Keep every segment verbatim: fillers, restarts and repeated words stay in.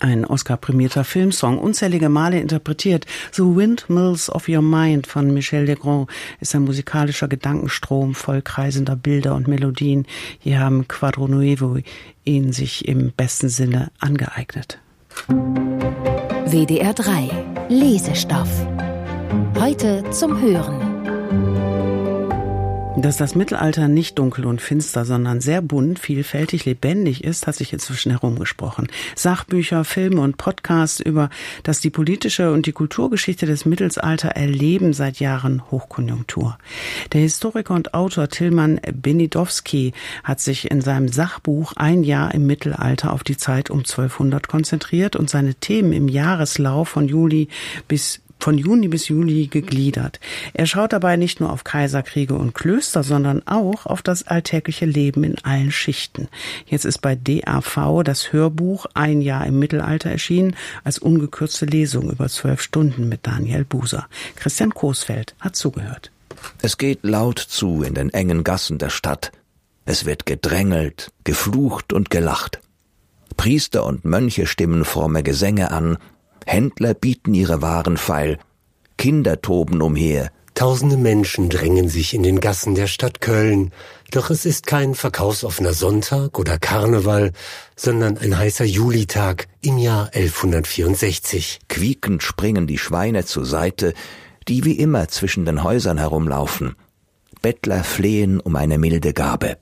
Ein Oscar-prämierter Filmsong, unzählige Male interpretiert. The Windmills of Your Mind von Michel Legrand ist ein musikalischer Gedankenstrom voll kreisender Bilder und Melodien. Hier haben Quadro Nuevo ihn sich im besten Sinne angeeignet. W D R drei Lesestoff. Heute zum Hören. Dass das Mittelalter nicht dunkel und finster, sondern sehr bunt, vielfältig, lebendig ist, hat sich inzwischen herumgesprochen. Sachbücher, Filme und Podcasts über das die politische und die Kulturgeschichte des Mittelalters erleben seit Jahren Hochkonjunktur. Der Historiker und Autor Tilman Benidowski hat sich in seinem Sachbuch Ein Jahr im Mittelalter auf die Zeit um zwölfhundert konzentriert und seine Themen im Jahreslauf von Juli bis von Juni bis Juli gegliedert. Er schaut dabei nicht nur auf Kaiserkriege und Klöster, sondern auch auf das alltägliche Leben in allen Schichten. Jetzt ist bei D A V das Hörbuch Ein Jahr im Mittelalter erschienen, als ungekürzte Lesung über zwölf Stunden mit Daniel Buser. Christian Coesfeld hat zugehört. Es geht laut zu in den engen Gassen der Stadt. Es wird gedrängelt, geflucht und gelacht. Priester und Mönche stimmen fromme Gesänge an, Händler bieten ihre Waren feil, Kinder toben umher. Tausende Menschen drängen sich in den Gassen der Stadt Köln, doch es ist kein verkaufsoffener Sonntag oder Karneval, sondern ein heißer Julitag im Jahr elfhundertvierundsechzig. Quiekend springen die Schweine zur Seite, die wie immer zwischen den Häusern herumlaufen. Bettler flehen um eine milde Gabe.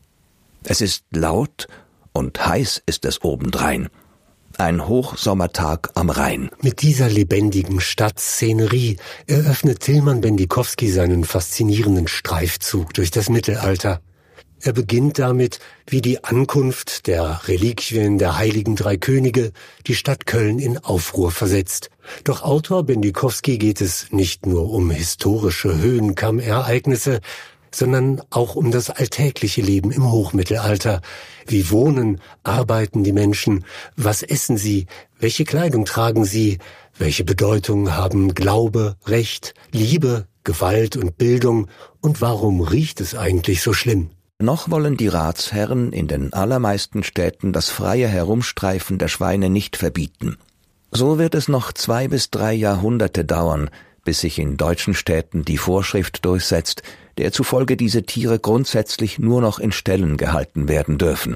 Es ist laut und heiß ist es obendrein. Ein Hochsommertag am Rhein. Mit dieser lebendigen Stadtszenerie eröffnet Tilman Benidowski seinen faszinierenden Streifzug durch das Mittelalter. Er beginnt damit, wie die Ankunft der Reliquien der Heiligen Drei Könige die Stadt Köln in Aufruhr versetzt. Doch Autor Benidowski geht es nicht nur um historische Höhenkammereignisse, sondern auch um das alltägliche Leben im Hochmittelalter. Wie wohnen, arbeiten die Menschen? Was essen sie? Welche Kleidung tragen sie? Welche Bedeutung haben Glaube, Recht, Liebe, Gewalt und Bildung? Und warum riecht es eigentlich so schlimm? Noch wollen die Ratsherren in den allermeisten Städten das freie Herumstreifen der Schweine nicht verbieten. So wird es noch zwei bis drei Jahrhunderte dauern, bis sich in deutschen Städten die Vorschrift durchsetzt, der zufolge diese Tiere grundsätzlich nur noch in Ställen gehalten werden dürfen.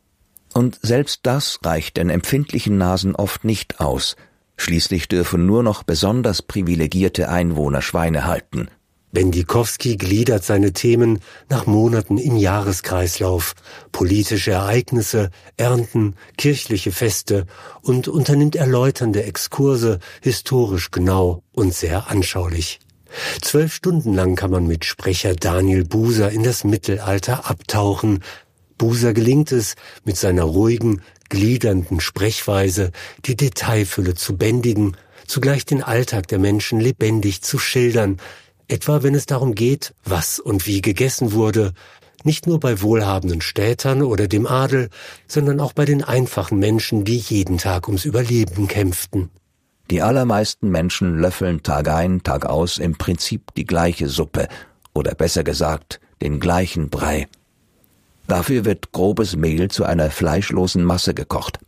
Und selbst das reicht den empfindlichen Nasen oft nicht aus. Schließlich dürfen nur noch besonders privilegierte Einwohner Schweine halten. Benidowski gliedert seine Themen nach Monaten im Jahreskreislauf, politische Ereignisse, Ernten, kirchliche Feste und unternimmt erläuternde Exkurse, historisch genau und sehr anschaulich. Zwölf Stunden lang kann man mit Sprecher Daniel Buser in das Mittelalter abtauchen. Buser gelingt es, mit seiner ruhigen, gliedernden Sprechweise die Detailfülle zu bändigen, zugleich den Alltag der Menschen lebendig zu schildern, etwa wenn es darum geht, was und wie gegessen wurde, nicht nur bei wohlhabenden Städtern oder dem Adel, sondern auch bei den einfachen Menschen, die jeden Tag ums Überleben kämpften. Die allermeisten Menschen löffeln Tag ein, Tag aus im Prinzip die gleiche Suppe oder besser gesagt den gleichen Brei. Dafür wird grobes Mehl zu einer fleischlosen Masse gekocht.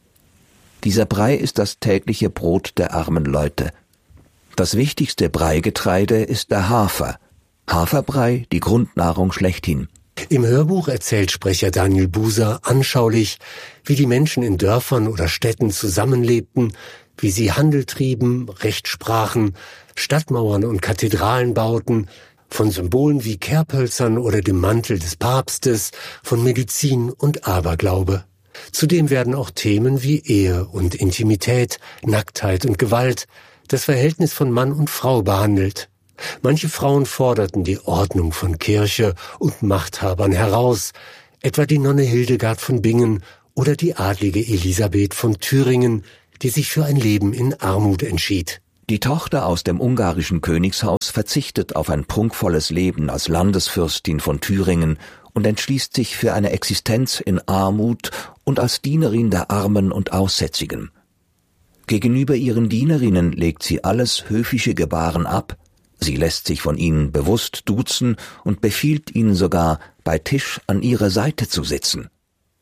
Dieser Brei ist das tägliche Brot der armen Leute. Das wichtigste Breigetreide ist der Hafer. Haferbrei, die Grundnahrung schlechthin. Im Hörbuch erzählt Sprecher Daniel Buser anschaulich, wie die Menschen in Dörfern oder Städten zusammenlebten, wie sie Handel trieben, Recht sprachen, Stadtmauern und Kathedralen bauten, von Symbolen wie Kerbhölzern oder dem Mantel des Papstes, von Medizin und Aberglaube. Zudem werden auch Themen wie Ehe und Intimität, Nacktheit und Gewalt, das Verhältnis von Mann und Frau behandelt. Manche Frauen forderten die Ordnung von Kirche und Machthabern heraus, etwa die Nonne Hildegard von Bingen oder die adlige Elisabeth von Thüringen, die sich für ein Leben in Armut entschied. Die Tochter aus dem ungarischen Königshaus verzichtet auf ein prunkvolles Leben als Landesfürstin von Thüringen und entschließt sich für eine Existenz in Armut und als Dienerin der Armen und Aussätzigen. Gegenüber ihren Dienerinnen legt sie alles höfische Gebaren ab, sie lässt sich von ihnen bewusst duzen und befiehlt ihnen sogar, bei Tisch an ihrer Seite zu sitzen.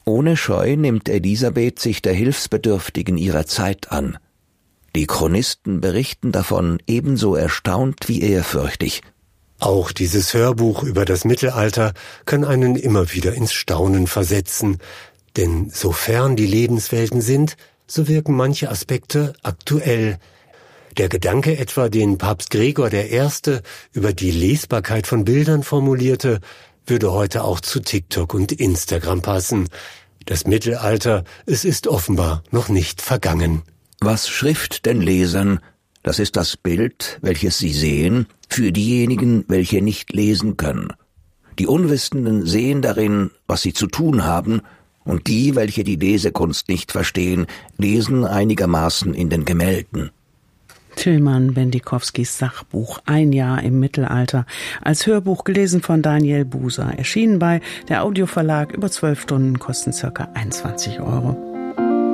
Ohne Scheu nimmt Elisabeth sich der Hilfsbedürftigen ihrer Zeit an. Die Chronisten berichten davon ebenso erstaunt wie ehrfürchtig. Auch dieses Hörbuch über das Mittelalter kann einen immer wieder ins Staunen versetzen, denn so fern die Lebenswelten sind, so wirken manche Aspekte aktuell. Der Gedanke etwa, den Papst Gregor der Erste über die Lesbarkeit von Bildern formulierte, würde heute auch zu TikTok und Instagram passen. Das Mittelalter, es ist offenbar noch nicht vergangen. Was Schrift den Lesern? Das ist das Bild, welches sie sehen, für diejenigen, welche nicht lesen können. Die Unwissenden sehen darin, was sie zu tun haben, und die, welche die Lesekunst nicht verstehen, lesen einigermaßen in den Gemälden. Tilman Bendikowskis Sachbuch Ein Jahr im Mittelalter, als Hörbuch gelesen von Daniel Buser, erschienen bei der Audioverlag, über zwölf Stunden, kosten circa einundzwanzig Euro.